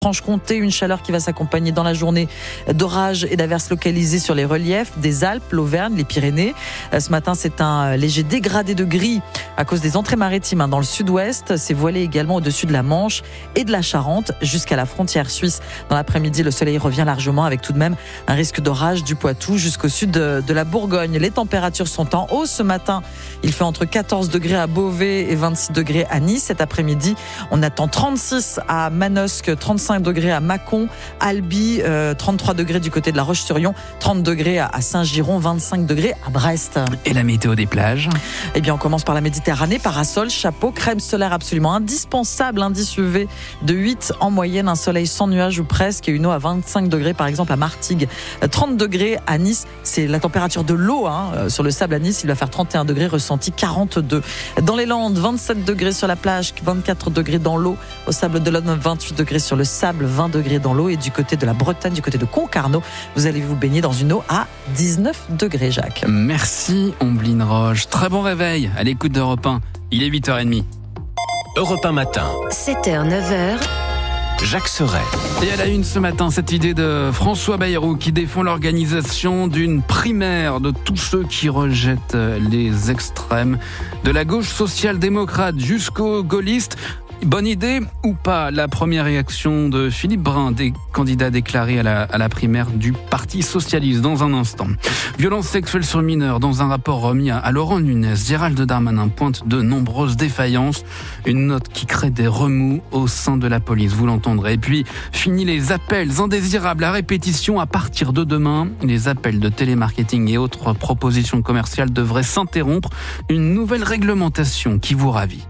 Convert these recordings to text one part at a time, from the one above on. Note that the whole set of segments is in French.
Franche-Comté, une chaleur qui va s'accompagner dans la journée d'orages et d'averses localisées sur les reliefs des Alpes, l'Auvergne, les Pyrénées. Ce matin, c'est un léger dégradé de gris à cause des entrées maritimes dans le sud-ouest. C'est voilé également au-dessus de la Manche et de la Charente jusqu'à la frontière suisse. Dans l'après-midi, le soleil revient largement avec tout de même un risque d'orage du Poitou jusqu'au sud de la Bourgogne. Les températures sont en hausse. Ce matin, il fait entre 14 degrés à Beauvais et 26 degrés à Nice. Cet après-midi, on attend 36 à Manosque, 35 degrés à Mâcon, Albi, 33 degrés du côté de la Roche-sur-Yon, 30 degrés à Saint-Giron, 25 degrés à Brest. Et la météo des plages ? Eh bien, on commence par la Méditerranée, parasol, chapeau, crème solaire absolument indispensable, indice UV de 8 en moyenne, un soleil sans nuages ou presque et une eau à 25 degrés par exemple à Martigues, 30 degrés à Nice, c'est la température de l'eau sur le sable à Nice, il va faire 31 degrés, ressenti 42. Dans les Landes, 27 degrés sur la plage, 24 degrés dans l'eau, au Sable d'Olonne, 28 degrés sur le sable, 20 degrés dans l'eau et du côté de la Bretagne, du côté de Concarneau, vous allez vous baigner dans une eau à 19 degrés, Jacques. Merci Omblin Roche, très bon réveil à l'écoute d'Europe 1, il est 8h30. Europe 1 matin, 7h, 9h, Jacques Serret. Et à la une ce matin, cette idée de François Bayrou qui défend l'organisation d'une primaire de tous ceux qui rejettent les extrêmes, de la gauche social-démocrate jusqu'aux gaullistes. Bonne idée ou pas? La première réaction de Philippe Brun, des candidats déclarés à la primaire du Parti Socialiste, dans un instant. Violence sexuelle sur mineurs, dans un rapport remis à Laurent Nunez, Gérald Darmanin pointe de nombreuses défaillances. Une note qui crée des remous au sein de la police, vous l'entendrez. Et puis, fini les appels indésirables à répétition. À partir de demain, les appels de télémarketing et autres propositions commerciales devraient s'interrompre. Une nouvelle réglementation qui vous ravit.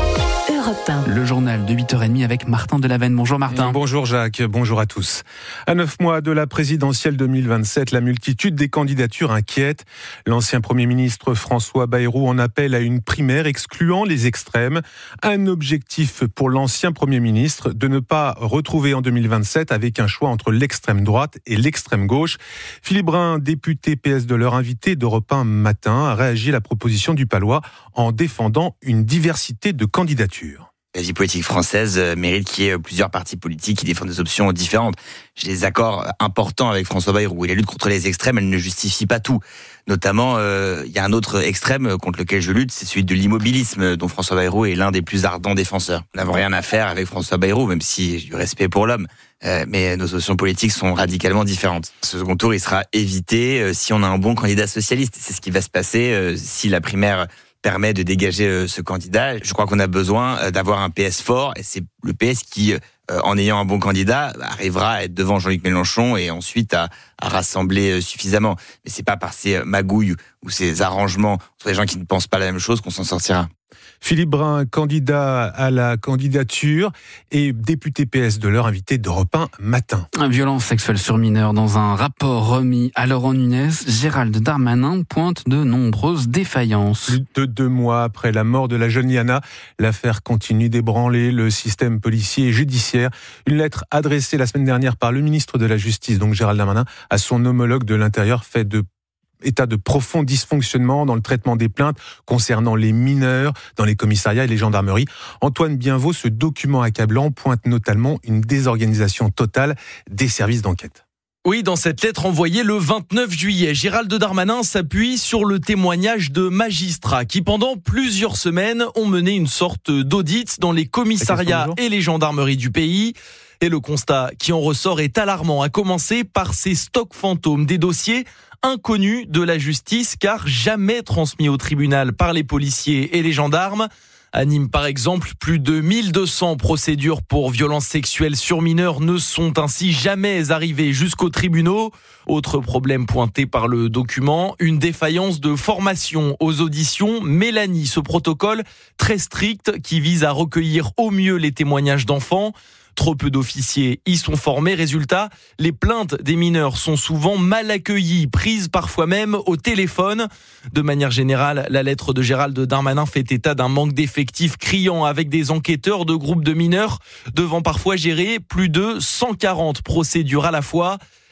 Le journal de 8h30 avec Martin Delavenne. Bonjour Martin. Bonjour Jacques, bonjour à tous. À 9 mois de la présidentielle 2027, la multitude des candidatures inquiète. L'ancien Premier ministre François Bayrou en appelle à une primaire excluant les extrêmes. Un objectif pour l'ancien Premier ministre de ne pas retrouver en 2027 avec un choix entre l'extrême droite et l'extrême gauche. Philippe Brun, député PS de l'heure, invité d'Europe 1 matin, a réagi à la proposition du Palois en défendant une diversité de candidatures. La vie politique française mérite qu'il y ait plusieurs partis politiques qui défendent des options différentes. J'ai des accords importants avec François Bayrou. Et la lutte contre les extrêmes, elle ne justifie pas tout. Notamment, il y a un autre extrême contre lequel je lutte, c'est celui de l'immobilisme, dont François Bayrou est l'un des plus ardents défenseurs. Nous n'avons rien à faire avec François Bayrou, même si j'ai du respect pour l'homme. Mais nos options politiques sont radicalement différentes. Ce second tour, il sera évité si on a un bon candidat socialiste. C'est ce qui va se passer si la primaire permet de dégager ce candidat. Je crois qu'on a besoin d'avoir un PS fort, et c'est le PS qui, en ayant un bon candidat, arrivera à être devant Jean-Luc Mélenchon et ensuite à rassembler suffisamment. Mais c'est pas par ces magouilles ou ces arrangements entre les gens qui ne pensent pas la même chose qu'on s'en sortira. Philippe Brun, candidat à la candidature et député PS de l'heure, invité d'Europe 1 matin. Violence sexuelle sur mineurs, dans un rapport remis à Laurent Nunez, Gérald Darmanin pointe de nombreuses défaillances. Plus de 2 mois après la mort de la jeune Yana, l'affaire continue d'ébranler le système policier et judiciaire. Une lettre adressée la semaine dernière par le ministre de la Justice, donc Gérald Darmanin, à son homologue de l'Intérieur, fait état de profond dysfonctionnement dans le traitement des plaintes concernant les mineurs dans les commissariats et les gendarmeries. Antoine Bienvaux, ce document accablant pointe notamment une désorganisation totale des services d'enquête. Oui, dans cette lettre envoyée le 29 juillet, Gérald Darmanin s'appuie sur le témoignage de magistrats qui, pendant plusieurs semaines, ont mené une sorte d'audit dans les commissariats et les gendarmeries du pays. Et le constat qui en ressort est alarmant, à commencer par ces stocks fantômes, des dossiers inconnus de la justice car jamais transmis au tribunal par les policiers et les gendarmes. À Nîmes, par exemple, plus de 1200 procédures pour violences sexuelles sur mineurs ne sont ainsi jamais arrivées jusqu'aux tribunaux. Autre problème pointé par le document, une défaillance de formation aux auditions. Mélanie, ce protocole très strict qui vise à recueillir au mieux les témoignages d'enfants. Trop peu d'officiers y sont formés. Résultat, les plaintes des mineurs sont souvent mal accueillies, prises parfois même au téléphone. De manière générale, la lettre de Gérald Darmanin fait état d'un manque d'effectifs criant avec des enquêteurs de groupes de mineurs devant parfois gérer plus de 140 procédures à la fois.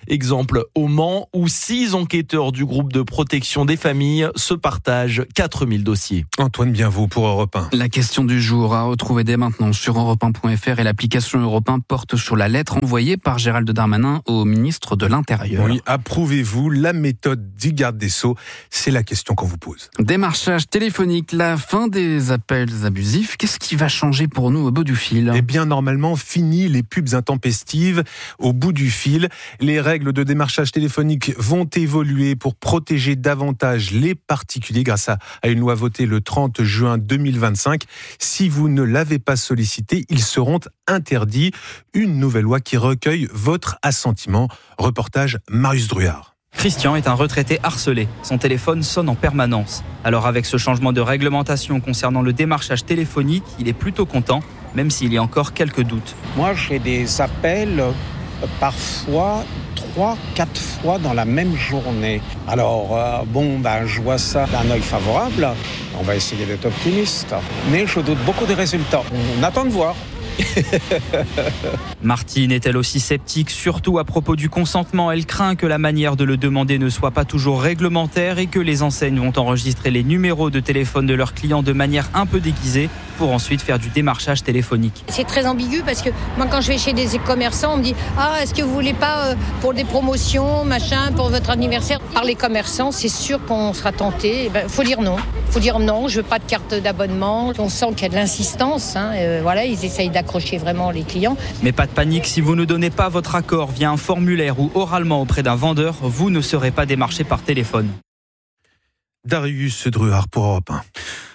Exemple au Mans, où 6 enquêteurs du groupe de protection des familles se partagent 4000 dossiers. Antoine Bienvaux pour Europe 1. La question du jour à retrouver dès maintenant sur europe1.fr et l'application Europe 1 porte sur la lettre envoyée par Gérald Darmanin au ministre de l'Intérieur. Oui, approuvez-vous la méthode du garde des Sceaux? C'est la question qu'on vous pose. Démarchage téléphonique, la fin des appels abusifs. Qu'est-ce qui va changer pour nous au bout du fil? Eh bien, normalement, fini les pubs intempestives au bout du fil. Les règles de démarchage téléphonique vont évoluer pour protéger davantage les particuliers grâce à une loi votée le 30 juin 2025. Si vous ne l'avez pas sollicité, ils seront interdits. Une nouvelle loi qui recueille votre assentiment. Reportage Marius Druard. Christian est un retraité harcelé. Son téléphone sonne en permanence. Alors avec ce changement de réglementation concernant le démarchage téléphonique, il est plutôt content, même s'il y a encore quelques doutes. Moi, j'ai des appels parfois 3-4 fois dans la même journée. Alors, je vois ça d'un œil favorable. On va essayer d'être optimiste. Mais je doute beaucoup des résultats. On attend de voir. Martine est elle aussi sceptique, surtout à propos du consentement. Elle craint que la manière de le demander ne soit pas toujours réglementaire et que les enseignes vont enregistrer les numéros de téléphone de leurs clients de manière un peu déguisée pour ensuite faire du démarchage téléphonique. C'est très ambigu parce que moi quand je vais chez des commerçants, on me dit « Ah, est-ce que vous voulez pas pour des promotions, machin, pour votre anniversaire ?» Par les commerçants, c'est sûr qu'on sera tenté. Faut dire non. Faut dire non, je veux pas de carte d'abonnement. On sent qu'il y a de l'insistance. Ils essayent d'accrocher vraiment les clients. Mais pas de panique, si vous ne donnez pas votre accord via un formulaire ou oralement auprès d'un vendeur, vous ne serez pas démarché par téléphone. Darius Druard pour Europe 1.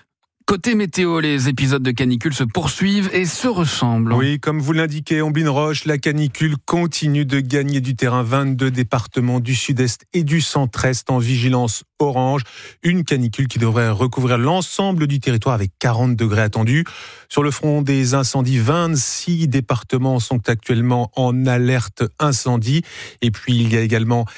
Côté météo, les épisodes de canicule se poursuivent et se ressemblent. Oui, comme vous l'indiquez, Ombline Roche, la canicule continue de gagner du terrain. 22 départements du sud-est et du centre-est en vigilance orange. Une canicule qui devrait recouvrir l'ensemble du territoire avec 40 degrés attendus. Sur le front des incendies, 26 départements sont actuellement en alerte incendie. Et puis, il y a également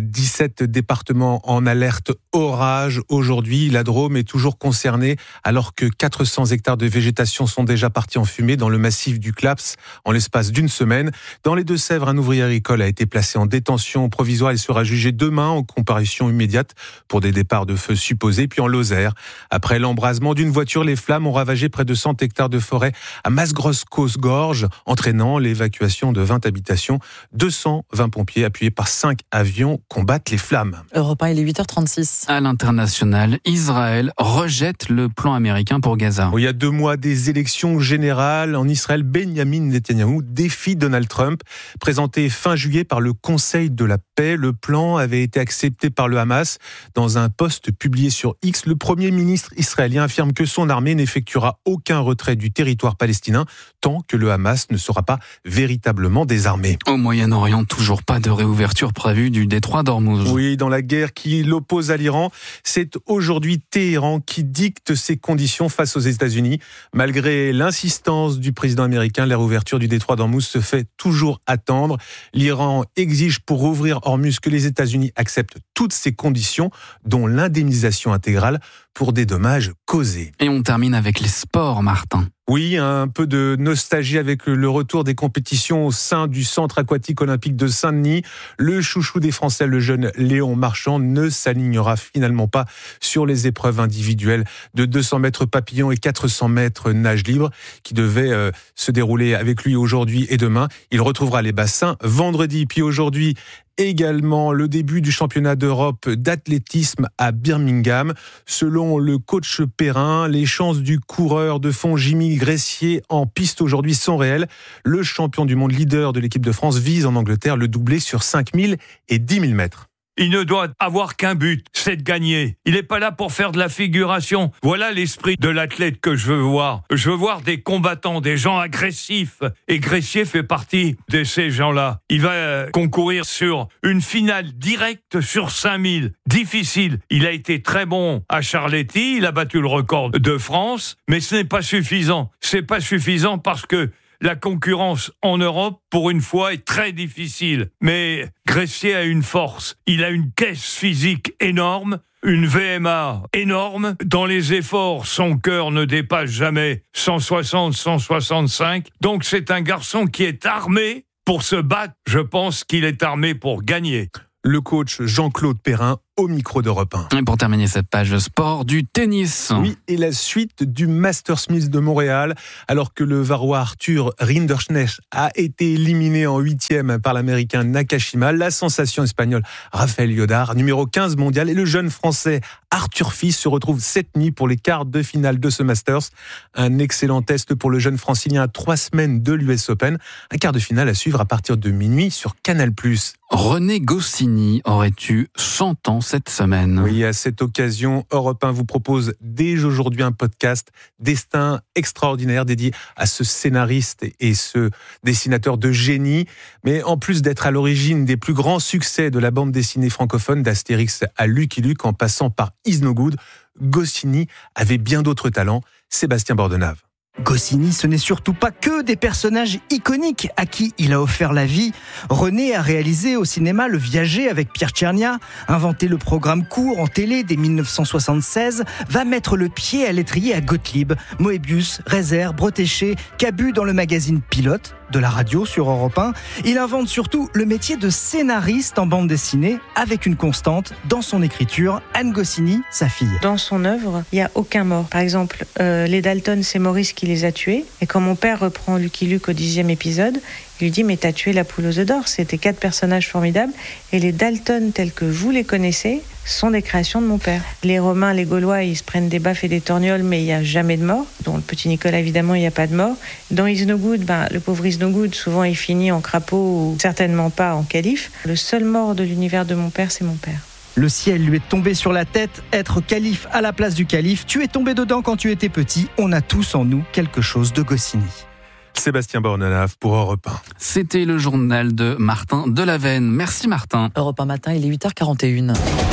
17 départements en alerte orage. Aujourd'hui, la Drôme est toujours concernée alors que 400 hectares de végétation sont déjà partis en fumée dans le massif du Claps en l'espace d'une semaine. Dans les Deux-Sèvres, un ouvrier agricole a été placé en détention provisoire. Il sera jugé demain en comparution immédiate pour des départs de feu supposés. Puis en Lozère, après l'embrasement d'une voiture, les flammes ont ravagé près de 100 hectares de forêt à Masgrosse-Causse-Gorge, entraînant l'évacuation de 20 habitations. 220 pompiers appuyés par 5 avions combattent les flammes. Europe 1, il est 8h36. À l'international, Israël rejette le plan américain pour Gaza. Il y a 2 mois des élections générales en Israël, Benyamin Netanyahou défie Donald Trump. Présenté fin juillet par le Conseil de la paix, le plan avait été accepté par le Hamas. Dans un post publié sur X, le Premier ministre israélien affirme que son armée n'effectuera aucun retrait du territoire palestinien tant que le Hamas ne sera pas véritablement désarmé. Au Moyen-Orient, toujours pas de réouverture prévue du détroit d'Ormuz. Oui, dans la guerre qui l'oppose à l'Iran, c'est aujourd'hui Téhéran qui dicte ses conditions face aux États-Unis. Malgré l'insistance du président américain, la réouverture du détroit d'Ormuz se fait toujours attendre. L'Iran exige pour rouvrir Ormuz que les États-Unis acceptent toutes ces conditions, dont l'indemnisation intégrale pour des dommages causés. Et on termine avec les sports, Martin. Oui, un peu de nostalgie avec le retour des compétitions au sein du Centre aquatique olympique de Saint-Denis. Le chouchou des Français, le jeune Léon Marchand, ne s'alignera finalement pas sur les épreuves individuelles de 200 mètres papillon et 400 mètres nage libre qui devaient se dérouler avec lui aujourd'hui et demain. Il retrouvera les bassins vendredi. Puis aujourd'hui, également le début du championnat d'Europe d'athlétisme à Birmingham. Selon le coach Perrin, les chances du coureur de fond Jimmy Gressier en piste aujourd'hui sont réelles. Le champion du monde leader de l'équipe de France vise en Angleterre le doublé sur 5000 et 10 000 mètres. Il ne doit avoir qu'un but, c'est de gagner. Il n'est pas là pour faire de la figuration. Voilà l'esprit de l'athlète que je veux voir. Je veux voir des combattants, des gens agressifs. Et Gressier fait partie de ces gens-là. Il va concourir sur une finale directe sur 5000. Difficile. Il a été très bon à Charletti. Il a battu le record de France. Mais ce n'est pas suffisant. C'est pas suffisant parce que la concurrence en Europe, pour une fois, est très difficile. Mais Gressier a une force. Il a une caisse physique énorme, une VMA énorme. Dans les efforts, son cœur ne dépasse jamais 160, 165. Donc c'est un garçon qui est armé pour se battre. Je pense qu'il est armé pour gagner. Le coach Jean-Claude Perrin au micro d'Europe 1. Et pour terminer cette page sport, du tennis. Oui, et la suite du Masters Smith de Montréal, alors que le Varois Arthur Rinderknecht a été éliminé en 8e par l'Américain Nakashima, la sensation espagnole Rafael Llodar, numéro 15 mondial, et le jeune Français Arthur Fils se retrouve cette nuit pour les quarts de finale de ce Masters. Un excellent test pour le jeune francilien à 3 semaines de l'US Open. Un quart de finale à suivre à partir de minuit sur Canal+. René Goscinny aurait eu 100 ans cette semaine. Oui, à cette occasion, Europe 1 vous propose dès aujourd'hui un podcast Destin extraordinaire dédié à ce scénariste et ce dessinateur de génie. Mais en plus d'être à l'origine des plus grands succès de la bande dessinée francophone, d'Astérix à Lucky Luke en passant par Is No Good, Goscinny avait bien d'autres talents. Sébastien Bordenave. Goscinny, ce n'est surtout pas que des personnages iconiques à qui il a offert la vie. René a réalisé au cinéma Le Viager avec Pierre Tchernia, inventé le programme court en télé dès 1976, va mettre le pied à l'étrier à Gottlieb, Moebius, Rezer, Bretéché, Cabu dans le magazine Pilote de la radio sur Europe 1. Il invente surtout le métier de scénariste en bande dessinée avec une constante dans son écriture, Anne Goscinny, sa fille. Dans son œuvre, il n'y a aucun mort. Par exemple, les Dalton, c'est Maurice qui les a tués. Et quand mon père reprend Lucky Luke au 10e épisode, il lui dit « Mais t'as tué la poule aux œufs d'or ». C'était 4 personnages formidables. Et les Dalton, tels que vous les connaissez, sont des créations de mon père. Les Romains, les Gaulois, ils se prennent des baffes et des torgnoles, mais il n'y a jamais de mort. Dans le petit Nicolas, évidemment, il n'y a pas de mort. Dans Is No Good, le pauvre Is No Good, souvent il finit en crapaud ou certainement pas en calife. Le seul mort de l'univers de mon père, c'est mon père. Le ciel lui est tombé sur la tête, être calife à la place du calife. Tu es tombé dedans quand tu étais petit. On a tous en nous quelque chose de Goscinny. Sébastien Bordenave pour Europe 1. C'était le journal de Martin Delavenne. Merci Martin. Europe 1 matin, il est 8h41.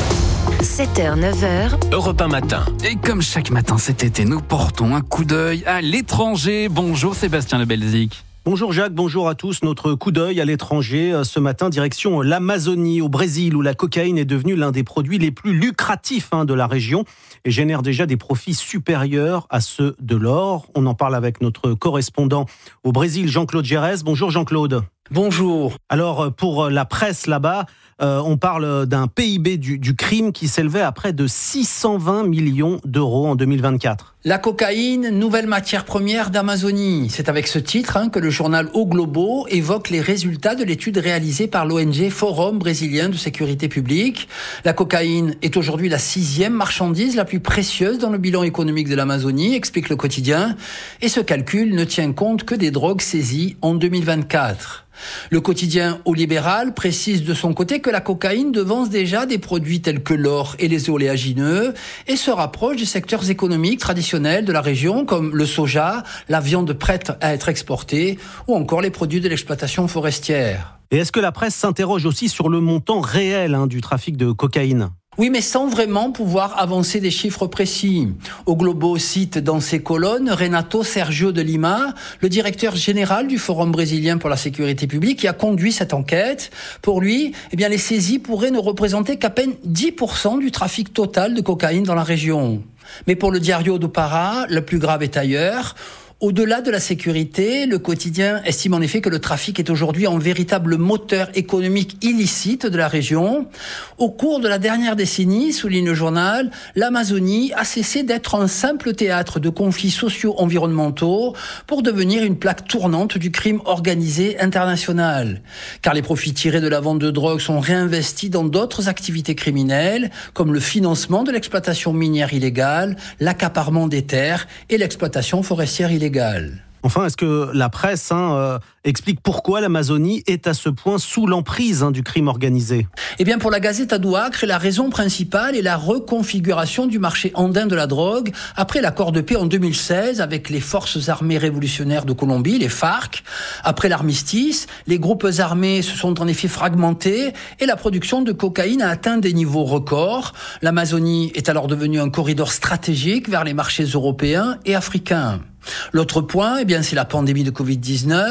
7h, 9h. Europe 1 matin. Et comme chaque matin cet été, nous portons un coup d'œil à l'étranger. Bonjour Sébastien Le Belzic. Bonjour Jacques, bonjour à tous. Notre coup d'œil à l'étranger ce matin, direction l'Amazonie au Brésil, où la cocaïne est devenue l'un des produits les plus lucratifs de la région et génère déjà des profits supérieurs à ceux de l'or. On en parle avec notre correspondant au Brésil, Jean-Claude Gérès. Bonjour Jean-Claude. Bonjour. Alors pour la presse là-bas, on parle d'un PIB du crime qui s'élevait à près de 620 millions d'euros en 2024. La cocaïne, nouvelle matière première d'Amazonie. C'est avec ce titre que le journal O Globo évoque les résultats de l'étude réalisée par l'ONG Forum brésilien de sécurité publique. La cocaïne est aujourd'hui la 6e marchandise la plus précieuse dans le bilan économique de l'Amazonie, explique le quotidien. Et ce calcul ne tient compte que des drogues saisies en 2024. Le quotidien Au Libéral précise de son côté que la cocaïne devance déjà des produits tels que l'or et les oléagineux et se rapproche des secteurs économiques traditionnels de la région comme le soja, la viande prête à être exportée ou encore les produits de l'exploitation forestière. Et est-ce que la presse s'interroge aussi sur le montant réel du trafic de cocaïne ? Oui, mais sans vraiment pouvoir avancer des chiffres précis. O Globo cite dans ses colonnes Renato Sergio de Lima, le directeur général du Forum brésilien pour la sécurité publique, qui a conduit cette enquête. Pour lui, les saisies pourraient ne représenter qu'à peine 10% du trafic total de cocaïne dans la région. Mais pour le Diario do Pará, le plus grave est ailleurs. Au-delà de la sécurité, le quotidien estime en effet que le trafic est aujourd'hui un véritable moteur économique illicite de la région. Au cours de la dernière décennie, souligne le journal, l'Amazonie a cessé d'être un simple théâtre de conflits socio-environnementaux pour devenir une plaque tournante du crime organisé international. Car les profits tirés de la vente de drogue sont réinvestis dans d'autres activités criminelles, comme le financement de l'exploitation minière illégale, l'accaparement des terres et l'exploitation forestière illégale. Enfin, est-ce que la presse explique pourquoi l'Amazonie est à ce point sous l'emprise du crime organisé ? Pour la Gazeta do Acre, la raison principale est la reconfiguration du marché andin de la drogue après l'accord de paix en 2016 avec les forces armées révolutionnaires de Colombie, les FARC. Après l'armistice, les groupes armés se sont en effet fragmentés et la production de cocaïne a atteint des niveaux records. L'Amazonie est alors devenue un corridor stratégique vers les marchés européens et africains. L'autre point, c'est la pandémie de Covid-19.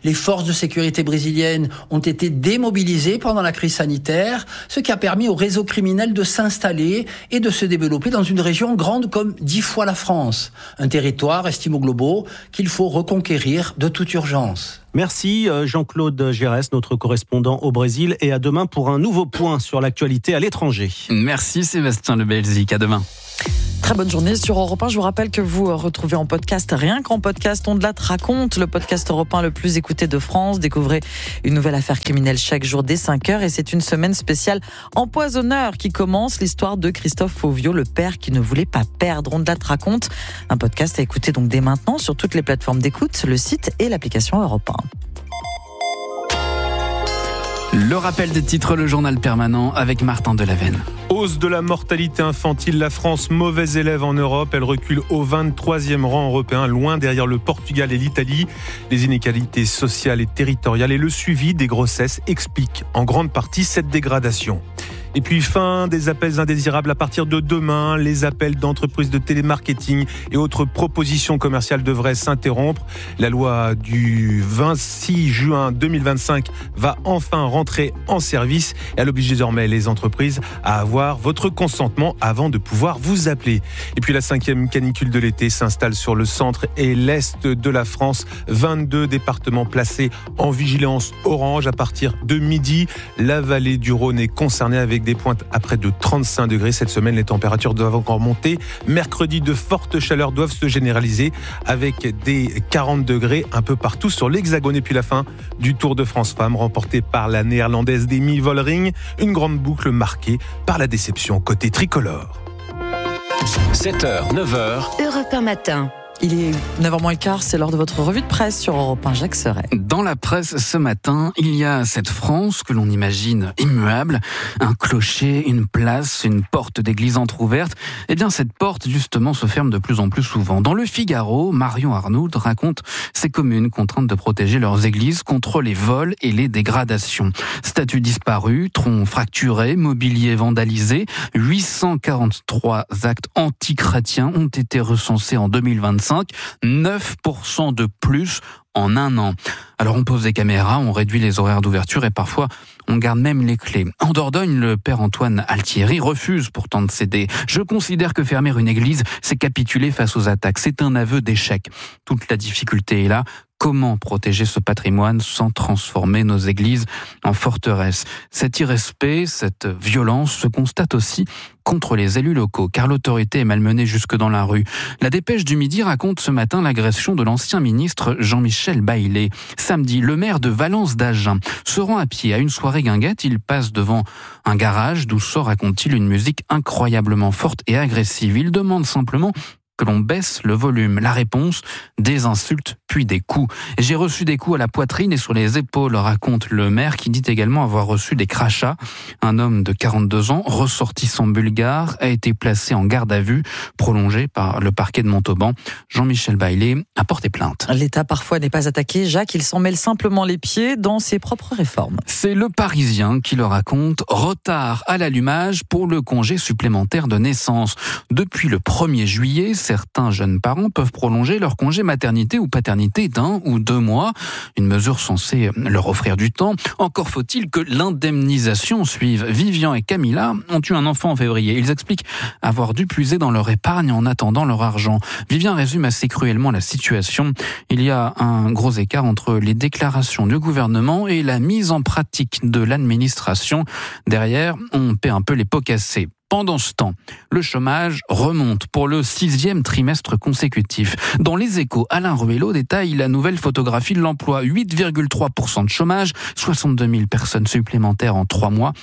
Les forces de sécurité brésiliennes ont été démobilisées pendant la crise sanitaire, ce qui a permis au réseau criminel de s'installer et de se développer dans une région grande comme 10 fois la France. Un territoire, estime au Globo, qu'il faut reconquérir de toute urgence. Merci Jean-Claude Gérès, notre correspondant au Brésil, et à demain pour un nouveau point sur l'actualité à l'étranger. Merci Sébastien Le Belzic, à demain. Très bonne journée sur Europe 1. Je vous rappelle que vous retrouvez en podcast, rien qu'en podcast, On de la raconte, le podcast Europe 1 le plus écouté de France. Découvrez une nouvelle affaire criminelle chaque jour dès 5h. Et c'est une semaine spéciale empoisonneur qui commence, l'histoire de Christophe Fauvio, le père qui ne voulait pas perdre. On de la raconte, un podcast à écouter donc dès maintenant sur toutes les plateformes d'écoute, le site et l'application Europe 1. Le rappel des titres, le journal permanent avec Martin Delavenne. Hausse de la mortalité infantile, la France mauvais élève en Europe, elle recule au 23e rang européen, loin derrière le Portugal et l'Italie. Les inégalités sociales et territoriales et le suivi des grossesses expliquent en grande partie cette dégradation. Et puis fin des appels indésirables à partir de demain. Les appels d'entreprises de télémarketing et autres propositions commerciales devraient s'interrompre. La loi du 26 juin 2025 va enfin rentrer en service. Et elle oblige désormais les entreprises à avoir votre consentement avant de pouvoir vous appeler. Et puis la 5e canicule de l'été s'installe sur le centre et l'est de la France. 22 départements placés en vigilance orange à partir de midi. La vallée du Rhône est concernée avec des pointes à près de 35 degrés. Cette semaine, les températures doivent encore monter. Mercredi, de fortes chaleurs doivent se généraliser avec des 40 degrés un peu partout sur l'Hexagone. Et puis la fin du Tour de France Femmes remporté par la néerlandaise Demi Vollering. Une grande boucle marquée par la déception côté tricolore. 7h, 9h. Europe 1 matin. Il est 9h moins le quart, c'est l'heure de votre revue de presse sur Europe 1, Jacques Serret. Dans la presse ce matin, il y a cette France que l'on imagine immuable, un clocher, une place, une porte d'église entrouverte. Eh bien, cette porte, justement, se ferme de plus en plus souvent. Dans le Figaro, Marion Arnaud raconte ces communes contraintes de protéger leurs églises contre les vols et les dégradations. Statues disparues, troncs fracturés, mobilier vandalisé, 843 actes anti-chrétiens ont été recensés en 2025. 9% de plus en un an. Alors on pose des caméras, on réduit les horaires d'ouverture et parfois on garde même les clés. En Dordogne, le père Antoine Altieri refuse pourtant de céder. Je considère que fermer une église, c'est capituler face aux attaques. C'est un aveu d'échec. Toute la difficulté est là. Comment protéger ce patrimoine sans transformer nos églises en forteresses ? Cet irrespect, cette violence se constate aussi contre les élus locaux, car l'autorité est malmenée jusque dans la rue. La Dépêche du Midi raconte ce matin l'agression de l'ancien ministre Jean-Michel Baillet. Samedi, le maire de Valence d'Agen se rend à pied à une soirée guinguette. Il passe devant un garage d'où sort, raconte-t-il, une musique incroyablement forte et agressive. Il demande simplement que l'on baisse le volume. La réponse, des insultes puis des coups. J'ai reçu des coups à la poitrine et sur les épaules, raconte le maire, qui dit également avoir reçu des crachats. Un homme de 42 ans, ressortissant bulgare, a été placé en garde à vue, prolongé par le parquet de Montauban. Jean-Michel Baillet a porté plainte. L'État parfois n'est pas attaqué. Jacques, il s'en mêle simplement les pieds dans ses propres réformes. C'est le Parisien qui le raconte. Retard à l'allumage pour le congé supplémentaire de naissance. Depuis le 1er juillet, certains jeunes parents peuvent prolonger leur congé maternité ou paternité d'1 ou 2 mois. Une mesure censée leur offrir du temps. Encore faut-il que l'indemnisation suive. Vivian et Camilla ont eu un enfant en février. Ils expliquent avoir dû puiser dans leur épargne en attendant leur argent. Vivian résume assez cruellement la situation. Il y a un gros écart entre les déclarations du gouvernement et la mise en pratique de l'administration. Derrière, on paie un peu les pots cassés. Pendant ce temps, le chômage remonte pour le 6e trimestre consécutif. Dans Les Échos, Alain Ruello détaille la nouvelle photographie de l'emploi. 8,3% de chômage, 62 000 personnes supplémentaires en 3 mois,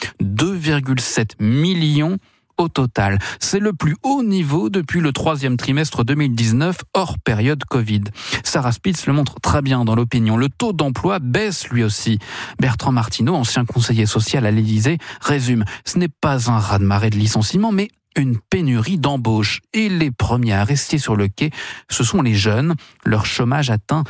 2,7 millions au total. C'est le plus haut niveau depuis le 3e trimestre 2019, hors période Covid. Sarah Spitz le montre très bien dans l'opinion. Le taux d'emploi baisse lui aussi. Bertrand Martineau, ancien conseiller social à l'Élysée, résume. Ce n'est pas un raz-de-marée de licenciements, mais une pénurie d'embauches. Et les premiers à rester sur le quai, ce sont les jeunes. Leur chômage atteint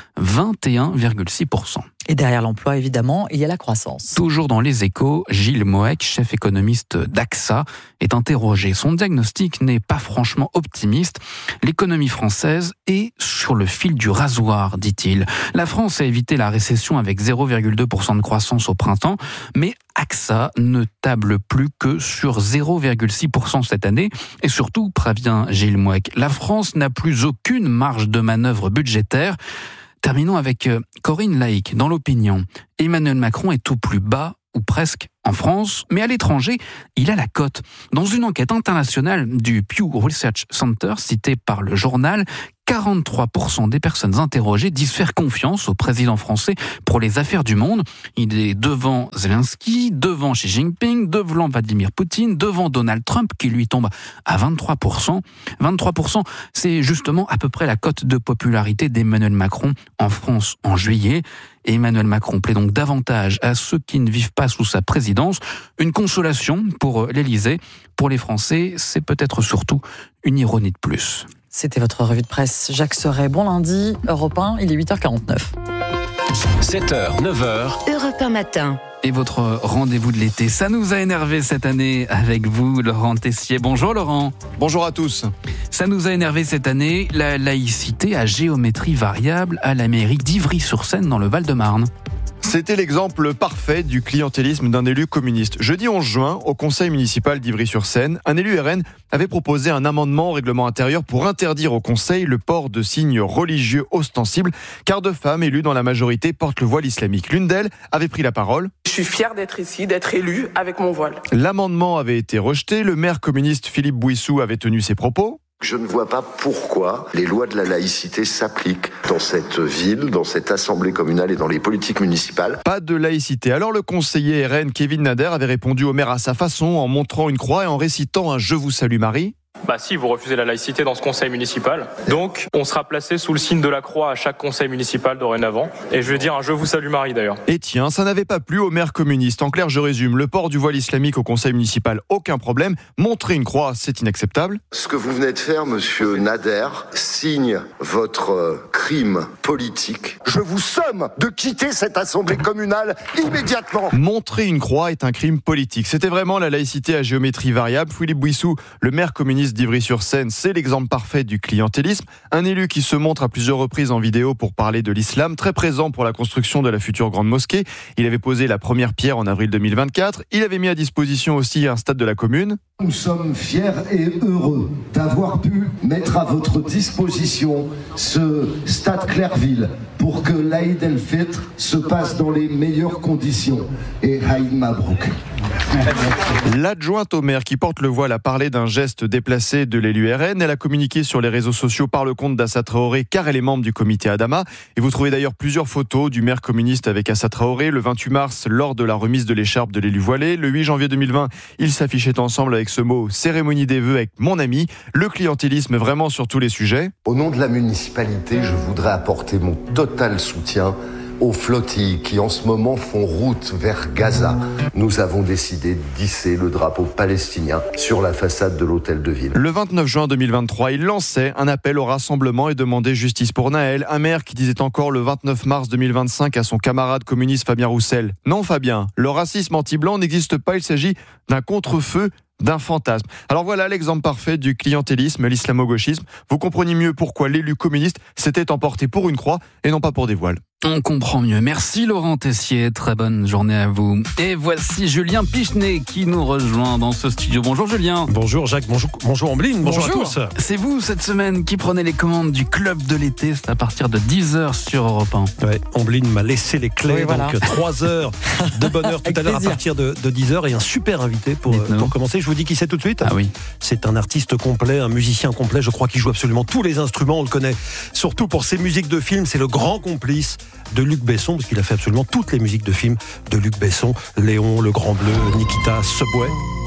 21,6%. Et derrière l'emploi, évidemment, il y a la croissance. Toujours dans les Échos, Gilles Moec, chef économiste d'AXA, est interrogé. Son diagnostic n'est pas franchement optimiste. L'économie française est sur le fil du rasoir, dit-il. La France a évité la récession avec 0,2% de croissance au printemps, mais AXA ne table plus que sur 0,6% cette année. Et surtout, prévient Gilles Moec, la France n'a plus aucune marge de manœuvre budgétaire. Terminons avec Corinne Laïc dans l'opinion. Emmanuel Macron est au plus bas, ou presque, en France, mais à l'étranger, il a la cote. Dans une enquête internationale du Pew Research Center, citée par le journal, 43% des personnes interrogées disent faire confiance au président français pour les affaires du monde. Il est devant Zelensky, devant Xi Jinping, devant Vladimir Poutine, devant Donald Trump qui lui tombe à 23%. 23%, c'est justement à peu près la cote de popularité d'Emmanuel Macron en France en juillet. Et Emmanuel Macron plaît donc davantage à ceux qui ne vivent pas sous sa présidence. Une consolation pour l'Élysée. Pour les Français, c'est peut-être surtout une ironie de plus. C'était votre revue de presse. Jacques Serret, bon lundi, Europe 1, il est 8h49. 7h, 9h. Europe 1 matin. Et votre rendez-vous de l'été, ça nous a énervé cette année avec vous, Laurent Tessier. Bonjour Laurent. Bonjour à tous. Ça nous a énervé cette année, la laïcité à géométrie variable à la mairie d'Ivry-sur-Seine dans le Val-de-Marne. C'était l'exemple parfait du clientélisme d'un élu communiste. Jeudi 11 juin, au conseil municipal d'Ivry-sur-Seine, un élu RN avait proposé un amendement au règlement intérieur pour interdire au conseil le port de signes religieux ostensibles, car 2 femmes élues dans la majorité portent le voile islamique. L'une d'elles avait pris la parole. Je suis fière d'être ici, d'être élue avec mon voile. L'amendement avait été rejeté. Le maire communiste Philippe Bouissou avait tenu ses propos. Je ne vois pas pourquoi les lois de la laïcité s'appliquent dans cette ville, dans cette assemblée communale et dans les politiques municipales. Pas de laïcité. Alors le conseiller RN Kevin Nader avait répondu au maire à sa façon en montrant une croix et en récitant un « Je vous salue Marie ». Si, vous refusez la laïcité dans ce conseil municipal. Donc, on sera placé sous le signe de la croix à chaque conseil municipal dorénavant. Et je vais dire un « Je vous salue Marie » d'ailleurs. Et tiens, ça n'avait pas plu au maire communiste. En clair, je résume, le port du voile islamique au conseil municipal, aucun problème. Montrer une croix, c'est inacceptable. Ce que vous venez de faire, monsieur Nader, signe votre crime politique. Je vous somme de quitter cette assemblée communale immédiatement. Montrer une croix est un crime politique. C'était vraiment la laïcité à géométrie variable. Philippe Bouissou, le maire communiste d'Ivry-sur-Seine, c'est l'exemple parfait du clientélisme. Un élu qui se montre à plusieurs reprises en vidéo pour parler de l'islam, très présent pour la construction de la future grande mosquée. Il avait posé la première pierre en avril 2024. Il avait mis à disposition aussi un stade de la commune. Nous sommes fiers et heureux d'avoir pu mettre à votre disposition ce stade Clairville pour que l'Aïd el-Fitr se passe dans les meilleures conditions. Et Haïd Mabrouk. L'adjointe au maire qui porte le voile a parlé d'un geste déplacé de l'élu RN. Elle a communiqué sur les réseaux sociaux par le compte d'Assa Traoré car elle est membre du comité Adama. Et vous trouvez d'ailleurs plusieurs photos du maire communiste avec Assa Traoré le 28 mars lors de la remise de l'écharpe de l'élu voilé. Le 8 janvier 2020, ils s'affichaient ensemble avec ce mot « cérémonie des vœux avec mon ami ». Le clientélisme vraiment sur tous les sujets. Au nom de la municipalité, je voudrais apporter mon total soutien aux flottilles qui en ce moment font route vers Gaza. Nous avons décidé d'hisser le drapeau palestinien sur la façade de l'hôtel de ville. Le 29 juin 2023, il lançait un appel au rassemblement et demandait justice pour Naël, un maire qui disait encore le 29 mars 2025 à son camarade communiste Fabien Roussel. Non Fabien, le racisme anti-blanc n'existe pas, il s'agit d'un contre-feu, d'un fantasme. Alors voilà l'exemple parfait du clientélisme, l'islamo-gauchisme. Vous comprenez mieux pourquoi l'élu communiste s'était emporté pour une croix et non pas pour des voiles. On comprend mieux. Merci Laurent Tessier, très bonne journée à vous. Et voici Julien Pichenet qui nous rejoint dans ce studio. Bonjour Julien. Bonjour Jacques, bonjour Ambline, bonjour à tous. C'est vous cette semaine qui prenez les commandes du club de l'été, c'est à partir de 10h sur Europe 1. Ouais, Ambline m'a laissé les clés, oui, voilà. donc 3 heures de bonheur tout à l'heure à partir de 10h et un super invité pour commencer. Je vous dis qui c'est tout de suite. Ah oui. C'est un artiste complet, un musicien complet, je crois qu'il joue absolument tous les instruments, on le connaît surtout pour ses musiques de films, c'est le grand complice de Luc Besson, parce qu'il a fait absolument toutes les musiques de films de Luc Besson, Léon, Le Grand Bleu, Nikita, Subway.